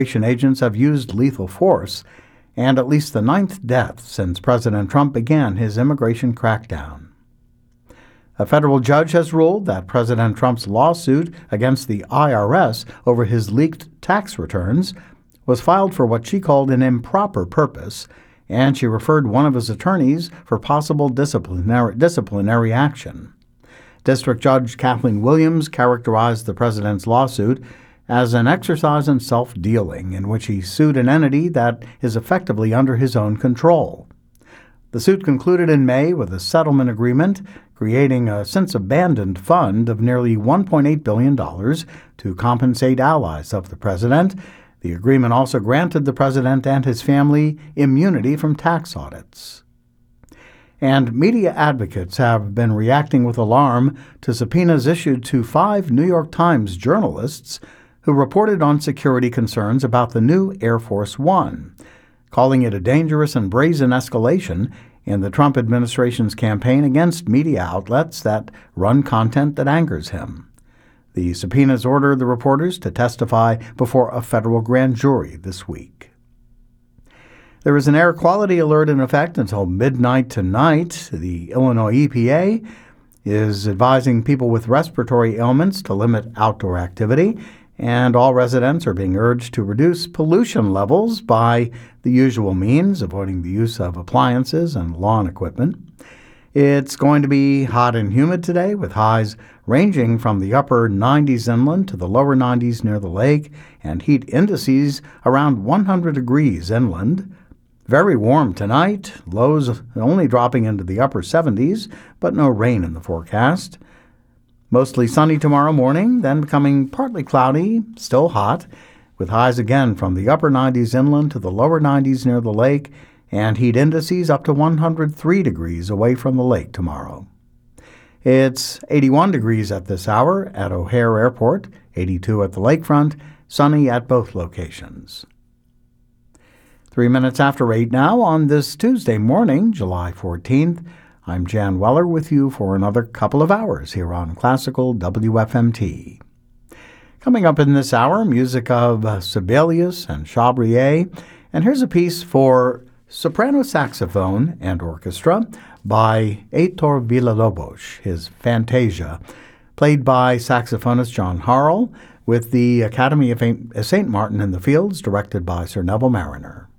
agents have used lethal force, and at least the ninth death since President Trump began his immigration crackdown. A federal judge has ruled that President Trump's lawsuit against the IRS over his leaked tax returns was filed for what she called an improper purpose, and she referred one of his attorneys for possible disciplinary action. District Judge Kathleen Williams characterized the president's lawsuit as an exercise in self-dealing in which he sued an entity that is effectively under his own control. The suit concluded in May with a settlement agreement creating a since-abandoned fund of nearly $1.8 billion to compensate allies of the president. The agreement also granted the president and his family immunity from tax audits. And media advocates have been reacting with alarm to subpoenas issued to 5 New York Times journalists who reported on security concerns about the new Air Force One, calling it a dangerous and brazen escalation in the Trump administration's campaign against media outlets that run content that angers him. The subpoenas order the reporters to testify before a federal grand jury this week. There is an air quality alert in effect until midnight tonight. The Illinois EPA is advising people with respiratory ailments to limit outdoor activity, and all residents are being urged to reduce pollution levels by the usual means, avoiding the use of appliances and lawn equipment. It's going to be hot and humid today, with highs ranging from the upper 90s inland to the lower 90s near the lake, and heat indices around 100 degrees inland. Very warm tonight, lows only dropping into the upper 70s, but no rain in the forecast. Mostly sunny tomorrow morning, then becoming partly cloudy, still hot, with highs again from the upper 90s inland to the lower 90s near the lake, and heat indices up to 103 degrees away from the lake tomorrow. It's 81 degrees at this hour at O'Hare Airport, 82 at the lakefront, sunny at both locations. 3 minutes after 8 now on this Tuesday morning, July 14th. I'm Jan Weller with you for another couple of hours here on Classical WFMT. Coming up in this hour, music of Sibelius and Chabrier, and here's a piece for soprano saxophone and orchestra by Heitor Villa-Lobos, his Fantasia, played by saxophonist John Harrell, with the Academy of St. Martin in the Fields, directed by Sir Neville Marriner.